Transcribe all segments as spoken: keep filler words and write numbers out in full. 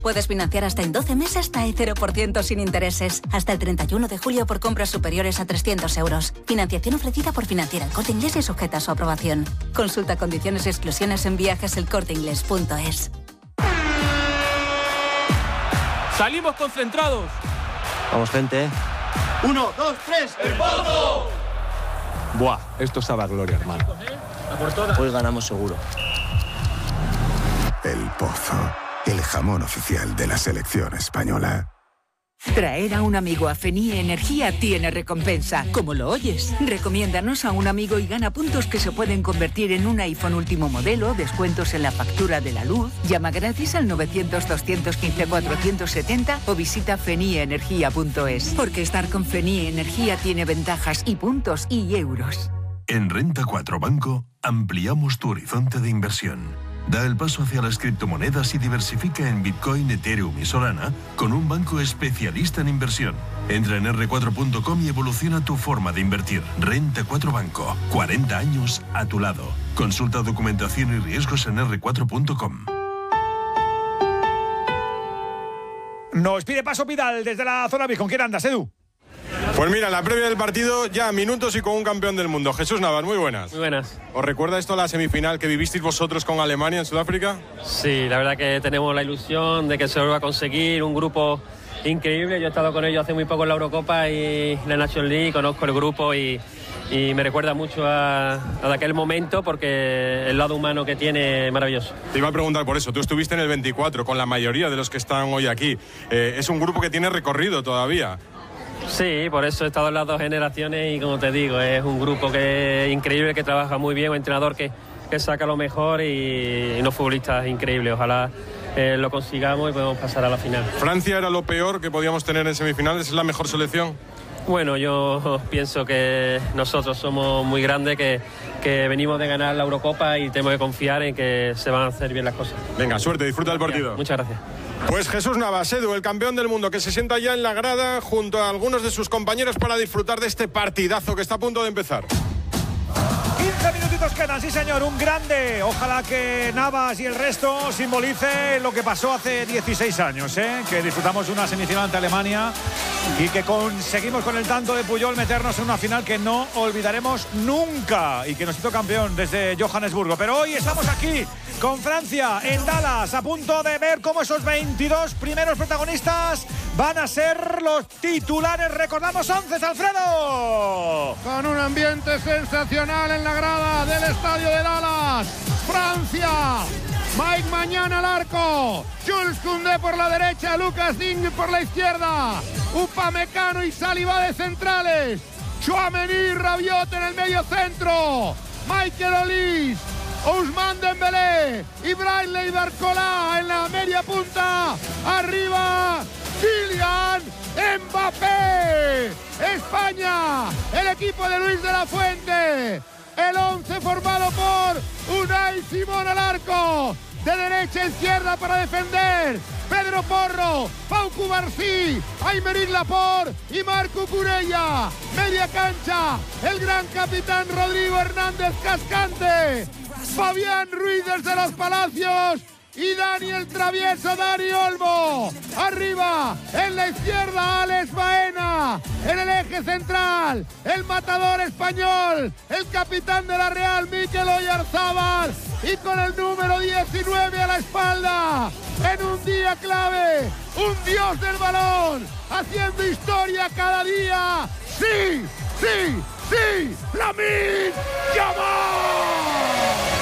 Puedes financiar hasta en doce meses hasta el cero por ciento sin intereses. Hasta el treinta y uno de julio por compras superiores a trescientos euros. Financiación ofrecida por Financiera El Corte Inglés y sujeta a su aprobación. Consulta condiciones y exclusiones en viajes el corte inglés punto es. Salimos concentrados. Vamos, gente. Uno, dos, tres. ¡El Pozo! Buah, esto sabe a gloria, hermano. Hoy ganamos seguro. El Pozo, el jamón oficial de la selección española. Traer a un amigo a Fenie Energía tiene recompensa, como lo oyes. Recomiéndanos a un amigo y gana puntos que se pueden convertir en un iPhone último modelo, descuentos en la factura de la luz. Llama gratis al novecientos, doscientos quince, cuatrocientos setenta o visita fenie energía punto es. Porque estar con Fenie Energía tiene ventajas y puntos y euros. En Renta cuatro Banco ampliamos tu horizonte de inversión. Da el paso hacia las criptomonedas y diversifica en Bitcoin, Ethereum y Solana con un banco especialista en inversión. Entra en erre cuatro punto com y evoluciona tu forma de invertir. Renta cuatro Banco. cuarenta años a tu lado. Consulta documentación y riesgos en erre cuatro punto com. Nos pide paso Vidal desde la zona B. ¿Con quién andas, Edu? Pues mira, la previa del partido, ya minutos y con un campeón del mundo. Jesús Navas, muy buenas. Muy buenas. ¿Os recuerda esto la semifinal que vivisteis vosotros con Alemania en Sudáfrica? Sí, la verdad que tenemos la ilusión de que se lo va a conseguir, un grupo increíble. Yo he estado con ellos hace muy poco en la Eurocopa y la National League, conozco el grupo y, y me recuerda mucho a, a aquel momento porque el lado humano que tiene es maravilloso. Te iba a preguntar por eso, tú estuviste en el veinticuatro con la mayoría de los que están hoy aquí. Eh, es un grupo que tiene recorrido todavía. Sí, por eso he estado en las dos generaciones y como te digo, es un grupo que es increíble, que trabaja muy bien, un entrenador que, que saca lo mejor y, y unos futbolistas increíbles. Ojalá eh, lo consigamos y podemos pasar a la final. ¿Francia era lo peor que podíamos tener en semifinales? ¿Es la mejor selección? Bueno, yo pienso que nosotros somos muy grandes, que, que venimos de ganar la Eurocopa y tenemos que confiar en que se van a hacer bien las cosas. Venga, suerte, disfruta del partido. Muchas gracias. Pues Jesús Navas, Edu, el campeón del mundo, que se sienta ya en la grada junto a algunos de sus compañeros para disfrutar de este partidazo que está a punto de empezar. quince minutitos quedan, sí señor, un grande. Ojalá que Navas y el resto simbolice lo que pasó hace dieciséis años, ¿eh? Que disfrutamos una semifinal ante Alemania y que conseguimos con el tanto de Puyol meternos en una final que no olvidaremos nunca y que nos hizo campeón desde Johannesburgo. Pero hoy estamos aquí con Francia en Dallas, a punto de ver cómo esos veintidós primeros protagonistas van a ser los titulares. Recordamos once, Alfredo. Con un ambiente sensacional en la grada del estadio de Dallas. Francia, Mike Mañana al arco, Jules Koundé por la derecha, Lucas Digne por la izquierda, Upamecano y Saliba de centrales, Tchouaméni, Rabiot en el medio centro, Michael Olise, Ousmane Dembélé y Bradley Barcola en la media punta. Arriba, Kylian Mbappé. España, el equipo de Luis de la Fuente. El once formado por Unai Simón al arco. De derecha a izquierda para defender. Pedro Porro, Pau Cubarsí, Aymeric Laporte y Marco Curella. Media cancha, el gran capitán Rodrigo Hernández Cascante. Fabián Ruiz desde los Palacios y Daniel Travieso, Dani Olmo. Arriba, en la izquierda, Alex Baena. En el eje central, el matador español, el capitán de la Real, Mikel Oyarzábal. Y con el número diecinueve a la espalda, en un día clave, un dios del balón, haciendo historia cada día. ¡Sí, sí, sí! ¡Lamine Yamal!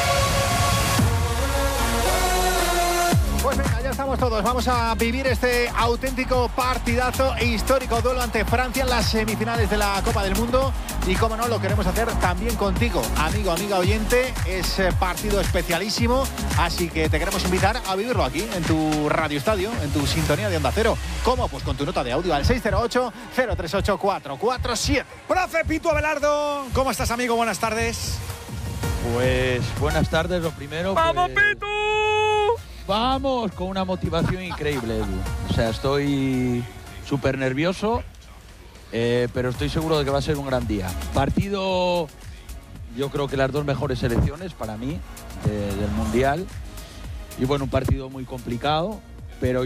Pues venga, ya estamos todos. Vamos a vivir este auténtico partidazo e histórico duelo ante Francia en las semifinales de la Copa del Mundo. Y como no, lo queremos hacer también contigo, amigo, amiga oyente. Es partido especialísimo, así que te queremos invitar a vivirlo aquí, en tu Radio Estadio, en tu sintonía de Onda Cero. ¿Cómo? Pues con tu nota de audio al seis cero ocho, cero tres ocho, cuatro cuatro siete. Profe Pitu Abelardo, ¿cómo estás, amigo? Buenas tardes. Pues buenas tardes, lo primero. ¡Vamos, pues... Pitu! Vamos, con una motivación increíble, Edu. O sea, estoy súper nervioso, eh, pero estoy seguro de que va a ser un gran día. Partido, yo creo que las dos mejores selecciones para mí de, del Mundial. Y bueno, un partido muy complicado.